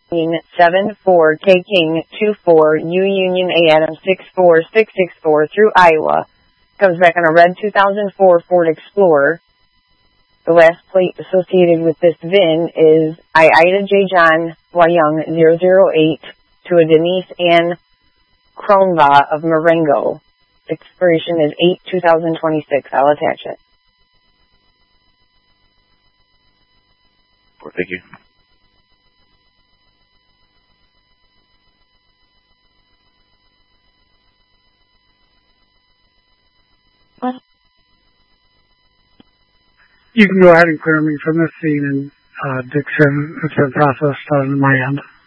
74 taking 24 U Union A Adam 64664 through Iowa. Comes back on a red 2004 Ford Explorer. The last plate associated with this VIN is Ida J. John Wyung 008 to a Denise Ann Kronva of Marengo. Expiration is 8/2026. I'll attach it. Thank you. You can go ahead and clear me from this scene, and Dixon, it's been processed on my end.